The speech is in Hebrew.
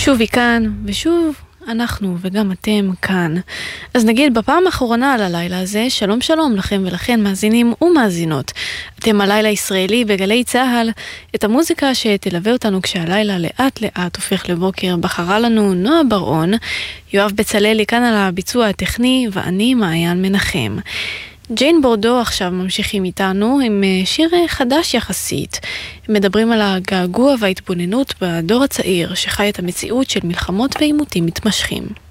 שוב היא כאן, ושוב אנחנו וגם אתם כאן. אז נגיד בפעם האחרונה על הלילה הזה, שלום שלום לכם ולכן מאזינים ומאזינות. אתם הלילה ישראלי בגלי צהל, את המוזיקה שתלווה אותנו כשהלילה לאט לאט הופך לבוקר בחרה לנו נועה בר-און, יואב בצללי כאן על הביצוע הטכני ואני מעיין מנחם. ג'יין בורדו עכשיו ממשיכים איתנו עם שיר חדש יחסית. הם מדברים על הגעגוע וההתבוננות בדור הצעיר שחי את המציאות של מלחמות ועימותים מתמשכים.